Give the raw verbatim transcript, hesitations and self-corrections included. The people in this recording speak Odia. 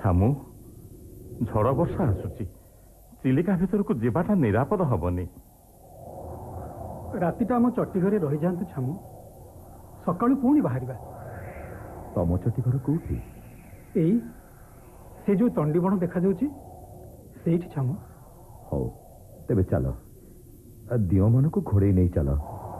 ଛାମୁ ଝଡ଼ ବର୍ଷା ଆସୁଛି, ଚିଲିକା ଭିତରକୁ ଯିବାଟା ନିରାପଦ ହବନି। ରାତିଟା ଆମ ଚଟି ଘରେ ରହିଯାଆନ୍ତୁ ଛାମୁ, ସକାଳୁ ପୁଣି ବାହାରିବା। ତମ ଚଟି ଘର କୋଉଠି? ଏଇ ସେ ଯୋଉ ତଣ୍ଡିବଣ ଦେଖାଯାଉଛି ସେଇଠି ଛାମୁ। ହଉ ତେବେ ଚାଲ, ଦିଅମାନଙ୍କୁ ଘୋଡ଼େଇ ନେଇ ଚାଲ।